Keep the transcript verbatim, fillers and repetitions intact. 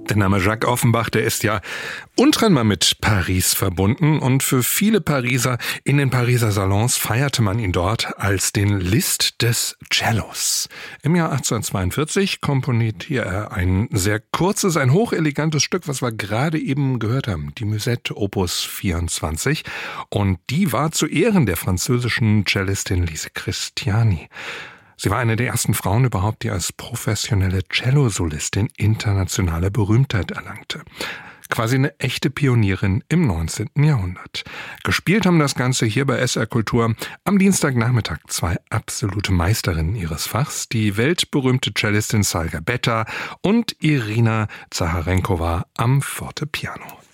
Der Name Jacques Offenbach, der ist ja untrennbar mit Paris verbunden und für viele Pariser in den Pariser Salons feierte man ihn dort als den Liszt des Cellos. Im Jahr achtzehnhundertzweiundvierzig komponierte er ein sehr kurzes, ein hochelegantes Stück, was wir gerade eben gehört haben, die Musette Opus vierundzwanzig, und die war zu Ehren der französischen Cellistin Lise Christiani. Sie war eine der ersten Frauen überhaupt, die als professionelle Cellosolistin internationale Berühmtheit erlangte. Quasi eine echte Pionierin im neunzehnten Jahrhundert. Gespielt haben das Ganze hier bei S R Kultur am Dienstagnachmittag zwei absolute Meisterinnen ihres Fachs, die weltberühmte Cellistin Salga Betta und Irina Zacharenkowa am Fortepiano.